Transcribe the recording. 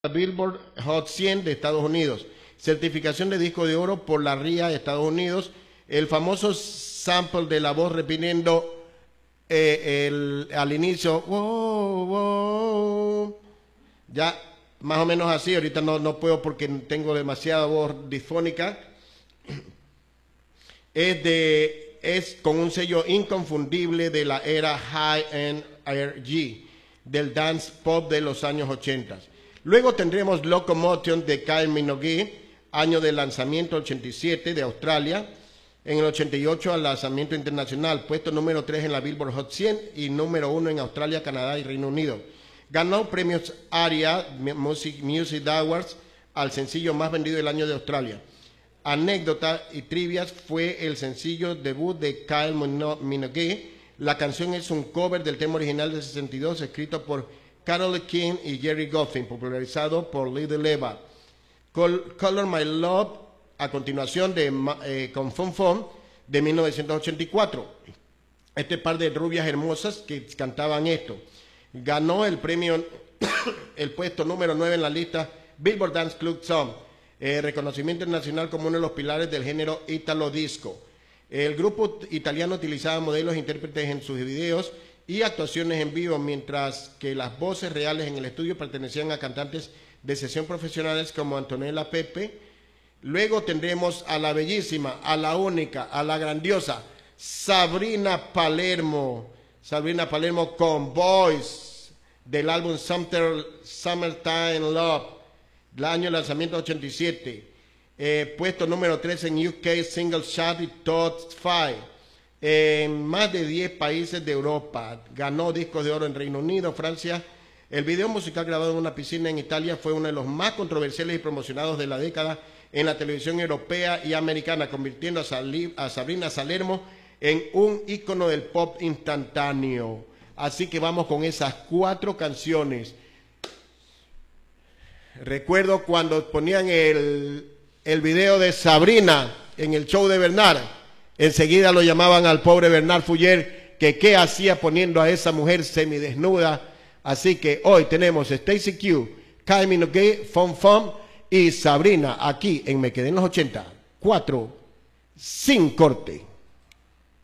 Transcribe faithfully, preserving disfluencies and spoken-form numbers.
Billboard Hot cien de Estados Unidos, certificación de disco de oro por la R I A de Estados Unidos, el famoso sample de la voz repitiendo eh, el, al inicio, wow, wow, ya más o menos así. Ahorita no, no puedo porque tengo demasiada voz disfónica. Es, de, es con un sello inconfundible de la era High-End R G, del dance pop de los años ochenta. Luego tendremos Locomotion de Kyle Minogue, año de lanzamiento ochenta y siete de Australia. En el ochenta y ocho al lanzamiento internacional, puesto número tres en la Billboard Hot cien y número uno en Australia, Canadá y Reino Unido. Ganó premios ARIA Music, Music Awards al sencillo más vendido del año de Australia. Anécdota y trivias, fue el sencillo debut de Kyle Minogue. La canción es un cover del tema original de sesenta y dos, escrito por Carole King y Jerry Goffin, popularizado por Little Eva. Col Color My Love, a continuación de eh, con Fun Fun, de mil novecientos ochenta y cuatro. Este par de rubias hermosas que cantaban esto. Ganó el premio, el puesto número nueve en la lista Billboard Dance Club Song, eh, reconocimiento internacional como uno de los pilares del género Italo Disco. El grupo italiano utilizaba modelos e intérpretes en sus videos y actuaciones en vivo, mientras que las voces reales en el estudio pertenecían a cantantes de sesión profesionales como Antonella Pepe. Luego tendremos a la bellísima, a la única, a la grandiosa Sabrina Palermo. Sabrina Palermo con Boys, del álbum Sumter, Summertime Love, del año de lanzamiento ochenta y siete. Eh, puesto número tres en U K Single Chart y Top cinco. En más de diez países de Europa. Ganó discos de oro en Reino Unido, Francia. El video musical grabado en una piscina en Italia fue uno de los más controversiales y promocionados de la década en la televisión europea y americana, convirtiendo a, Sali a Sabrina Palermo en un ícono del pop instantáneo. Así que vamos con esas cuatro canciones. Recuerdo cuando ponían el, el video de Sabrina en el show de Bernard, enseguida lo llamaban al pobre Bernard Fuller, que qué hacía poniendo a esa mujer semidesnuda. Así que hoy tenemos Stacy Q, Kyle Minogue, Fun Fun y Sabrina aquí en Me Quedé en los ochenta. Cuatro, sin corte.